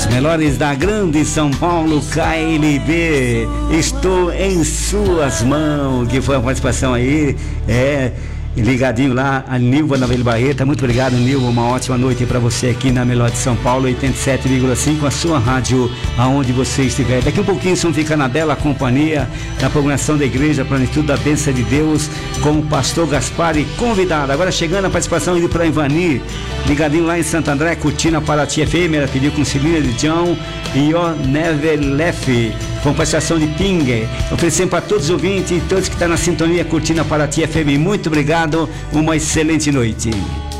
Os melhores da grande São Paulo, KLB, estou em suas mãos, que foi a participação aí, ligadinho lá, a Nilva Navelho Barreta. Muito obrigado, Nilva, uma ótima noite para você aqui na Melhor de São Paulo, 87,5, a sua rádio, aonde você estiver. Daqui um pouquinho você fica na bela companhia da programação da Igreja Plenitude da Bênção de Deus, com o pastor Gaspar e convidado. Agora chegando a participação indo para Ivani, ligadinho lá em Santo André, curtindo a Paraty FM, ela pediu com Celina de John e o Never Left, com participação de Ping. Oferecendo para todos os ouvintes e todos que estão na sintonia curtindo a Paraty FM. Muito obrigado, uma excelente noite.